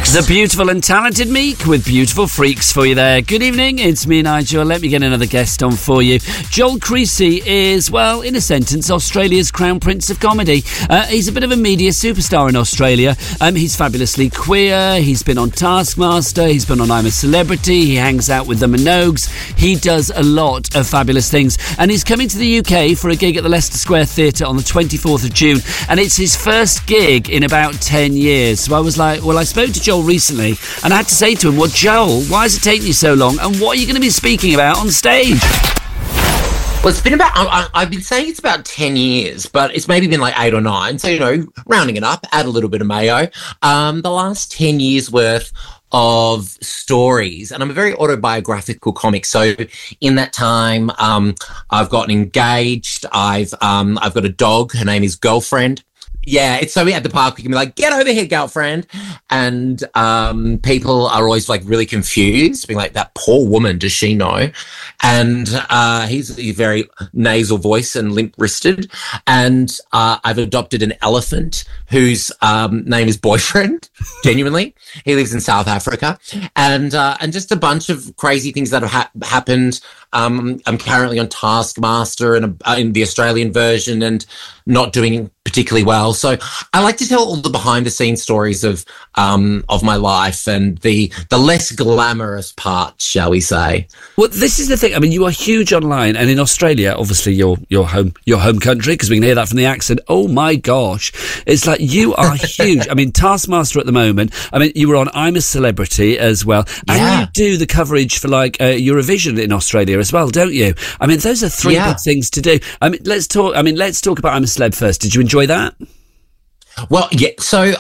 The beautiful and talented Meek with Beautiful Freaks for you there. Good evening, it's me, Nigel. Let me get another guest on for you. Joel Creasy is, well, in a sentence, Australia's crown prince of comedy. He's a bit of a media superstar in Australia. He's fabulously queer. He's been on Taskmaster. He's been on I'm a Celebrity. He hangs out with the Minogues. He does a lot of fabulous things. And he's coming to the UK for a gig at the Leicester Square Theatre on the 24th of June. And it's his first gig in about 10 years. So I was like, well, I spoke to Joel recently, and I had to say to him, well, Joel, why has it taken you so long, and what are you going to be speaking about on stage? Well, it's been about, I've been saying it's about 10 years, but it's maybe been like 8 or 9. So, rounding it up, add a little bit of mayo. The last 10 years worth of stories, and I'm a very autobiographical comic. So in that time, I've gotten engaged. I've got a dog. Her name is Girlfriend. Yeah, it's so at the park we can be like, get over here, girlfriend. And people are always like really confused, being like, that poor woman, does she know? And he's a very nasal voice and limp-wristed. And I've adopted an elephant whose name is Boyfriend, genuinely. He lives in South Africa. And just a bunch of crazy things that have happened. I'm currently on Taskmaster and in the Australian version and not doing particularly well. So I like to tell all the behind-the-scenes stories of my life and the less glamorous part, shall we say. Well, this is the thing. I mean, you are huge online, and in Australia, obviously your home country, because we can hear that from the accent. Oh my gosh, it's like you are huge. I mean, Taskmaster at the moment. I mean, you were on I'm a Celebrity as well, and you do the coverage for like Eurovision in Australia as well, don't you? I mean, those are three big things to do. I mean, let's talk about I'm a Celeb first. Did you enjoy that? Well, yeah. So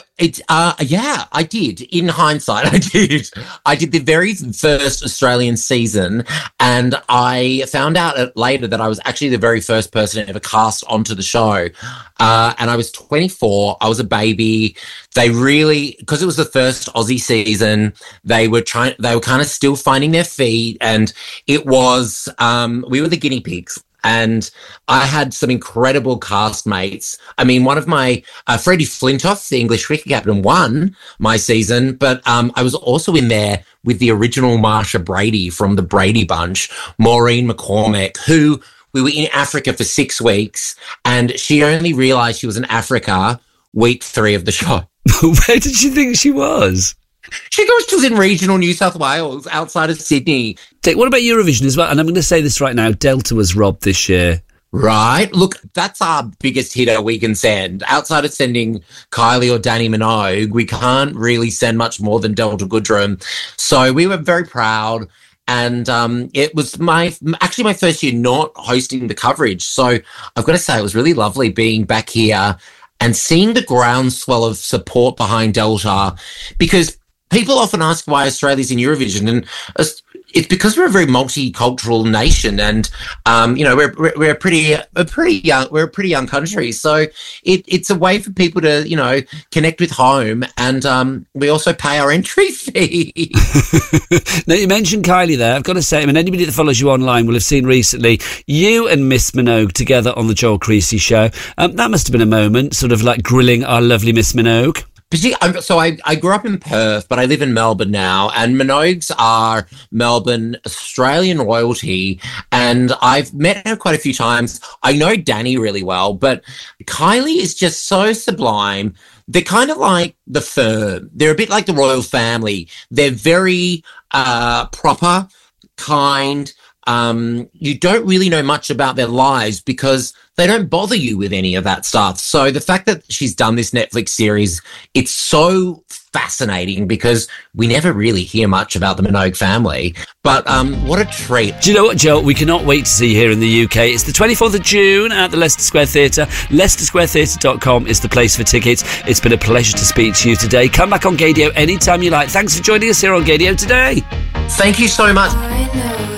I did. In hindsight, I did. I did the very first Australian season, and I found out later that I was actually the very first person ever cast onto the show. And I was 24. I was a baby. They really, because it was the first Aussie season, they were kind of still finding their feet, and it was, we were the guinea pigs. And I had some incredible castmates. I mean, one of my, Freddie Flintoff, the English cricket captain, won my season, but I was also in there with the original Marsha Brady from the Brady Bunch, Maureen McCormick, who we were in Africa for 6 weeks, and she only realised she was in Africa week 3 of the show. Where did she think she was? She was in regional New South Wales, outside of Sydney. What about Eurovision as well? And I'm going to say this right now, Delta was robbed this year. Right. Look, that's our biggest hitter we can send. Outside of sending Kylie or Danny Minogue, we can't really send much more than Delta Goodrem. So we were very proud. And it was my first year not hosting the coverage. So I've got to say, it was really lovely being back here and seeing the groundswell of support behind Delta, because people often ask why Australia's in Eurovision, and it's because we're a very multicultural nation, and we're a pretty young country. So it's a way for people to connect with home, and we also pay our entry fee. Now, you mentioned Kylie there. I've got to say, I mean, anybody that follows you online will have seen recently you and Miss Minogue together on the Joel Creasy show. That must have been a moment, sort of like grilling our lovely Miss Minogue. So I grew up in Perth, but I live in Melbourne now, and Minogues are Melbourne Australian royalty, and I've met her quite a few times. I know Danny really well, but Kylie is just so sublime. They're kind of like the firm. They're a bit like the royal family. They're very proper, kind. You don't really know much about their lives because they don't bother you with any of that stuff. So the fact that she's done this Netflix series, it's so fascinating because we never really hear much about the Minogue family. But what a treat. Do you know what, Joel? We cannot wait to see you here in the UK. It's the 24th of June at the Leicester Square Theatre. LeicesterSquareTheatre.com is the place for tickets. It's been a pleasure to speak to you today. Come back on Gaydio anytime you like. Thanks for joining us here on Gaydio today. Thank you so much.